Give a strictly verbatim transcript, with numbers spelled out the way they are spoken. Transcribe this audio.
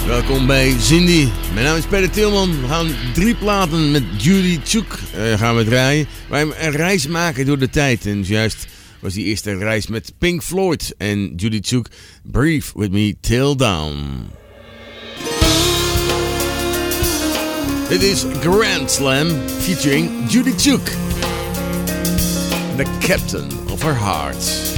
Welkom bij Cindy. Mijn naam is Peter Tilman. We gaan drie platen met Judy Chook uh, gaan we draaien. Wij een reis maken door de tijd. En juist was die eerste reis met Pink Floyd en Judy Chook. Breathe with me till dawn. Dit is Grand Slam featuring Judy Chook. The captain of her heart.